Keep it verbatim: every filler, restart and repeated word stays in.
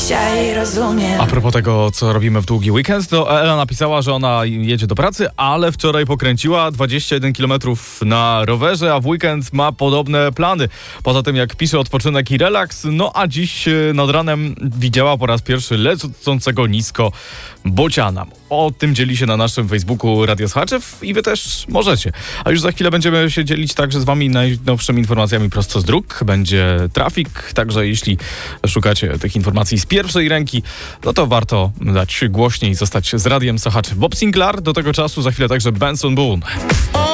dzisiaj rozumiem. A propos tego, co robimy w długi weekend, to Ela napisała, że ona jedzie do pracy, ale wczoraj pokręciła dwadzieścia jeden kilometrów na rowerze, a w weekend ma podobne plany. Poza tym, jak pisze, odpoczynek i relaks, no a dziś nad ranem widziała po raz pierwszy lecącego nisko bociana. O tym dzieli się na naszym Facebooku Radio Słuchaczew i wy też możecie. A już za chwilę będziemy się dzielić także z wami najnowszymi informacjami prosto z dróg. Będzie trafik, także jeśli szukacie tych informacji z pierwszej ręki, no to warto dać głośniej i zostać z Radiem Słuchaczew. Bob Sinclair, do tego czasu za chwilę także Benson Boone.